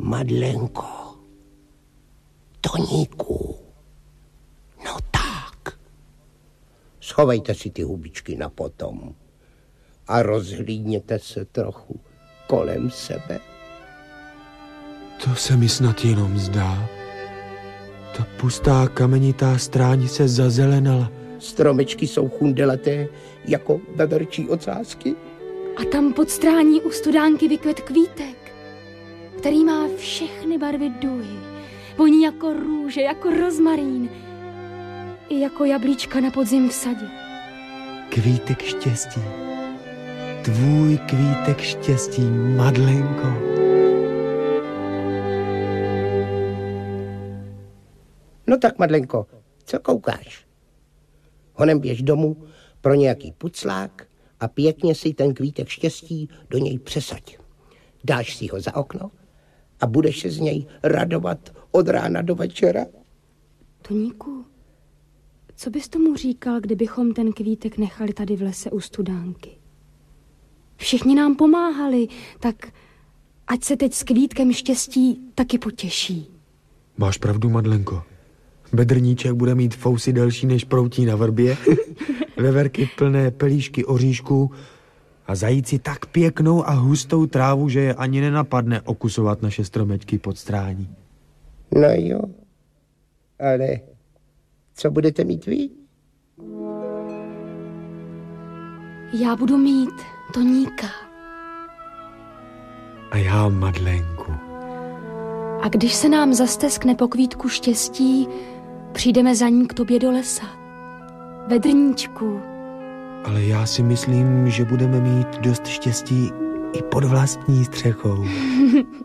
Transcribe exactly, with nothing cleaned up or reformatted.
Madlenko, Toníku, no tak. Schovejte si ty hubičky na potom a rozhlídněte se trochu kolem sebe. To se mi snad jenom zdá. Ta pustá kamenitá stránice zazelenala. Stromečky jsou chundelaté jako veverčí ocásky. A tam pod strání u studánky vykvet kvítek, který má všechny barvy duhy. Voní jako růže, jako rozmarín, i jako jablíčka na podzim v sadě. Kvítek štěstí. Tvůj kvítek štěstí, Madlenko. No tak, Madlenko, co koukáš? Honem běž domů pro nějaký puclák a pěkně si ten kvítek štěstí do něj přesaď. Dáš si ho za okno a budeš se z něj radovat od rána do večera. Toníku, co bys tomu říkal, kdybychom ten kvítek nechali tady v lese u studánky? Všichni nám pomáhali, tak ať se teď s kvítkem štěstí taky potěší. Máš pravdu, Madlenko. Bedrníček bude mít fousy delší než proutí na vrbě, veverky plné pelíšky oříšků a zajíci tak pěknou a hustou trávu, že je ani nenapadne okusovat naše stromečky pod strání. No jo, ale co budete mít vy? Já budu mít Toníka. A já Madlenku. A když se nám zasteskne po kvítku štěstí, přijdeme za ním k tobě do lesa. Vedrníčku. Ale já si myslím, že budeme mít dost štěstí i pod vlastní střechou.